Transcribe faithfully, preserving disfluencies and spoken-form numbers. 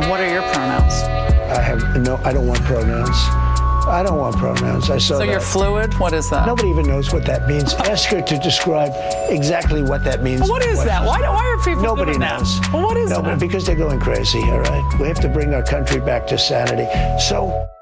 what are your pronouns? I have no, I don't want pronouns. I don't want pronouns. I saw So that. you're fluid? What is that? Nobody even knows what that means. Ask her to describe exactly what that means. Well, what is that? Why, do, why are people Nobody doing knows. that? Well, what is Nobody, that? Because they're going crazy, all right? We have to bring our country back to sanity. So...